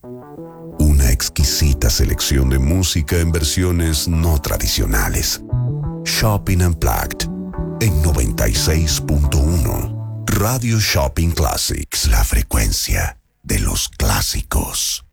Una exquisita selección de música en versiones no tradicionales. Shopping Unplugged en 96.1. Radio Shopping Classics, la frecuencia de los clásicos.